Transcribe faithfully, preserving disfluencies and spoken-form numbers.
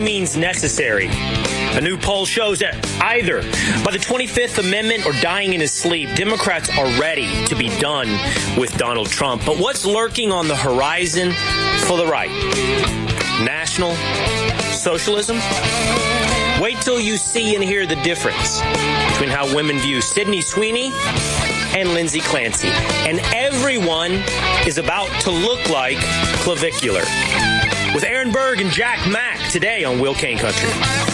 means necessary. A new poll shows that either by the twenty-fifth Amendment or dying in his sleep, Democrats are ready to be done with Donald Trump. But what's lurking on the horizon for the right? National socialism? Wait till you see and hear the difference between how women view Sydney Sweeney and Lindsay Clancy. And everyone is about to look like Clavicular. With Aaron Berg and Jack Mack today on Will Kane Country.